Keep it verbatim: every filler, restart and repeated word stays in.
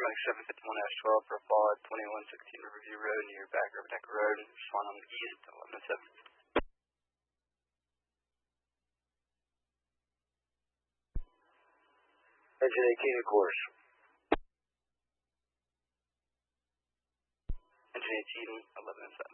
paramedic seven fifty-one dash twelve for a fall at twenty-one sixteen Riverview Road near Back River Neck Road. Respond on the east, eleven oh seven. Engine eighteen of course. Engine eighteen, eleven oh seven.